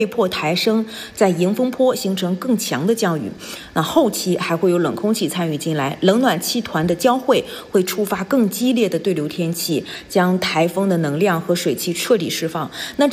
被迫抬升在迎风坡形成更强的降雨。那后期还会有冷空气参与进来，冷暖气团的交汇会触发更激烈的对流天气，将台风的能量和水汽彻底释放。那